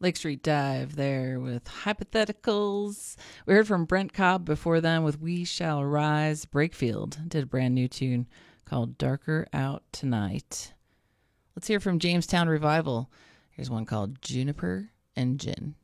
Lake Street Dive there with Hypotheticals. We heard from Brent Cobb before them with We Shall Rise. Breakfield did a brand new tune called Darker Out Tonight. Let's hear from Jamestown Revival. Here's one called Juniper and Gin.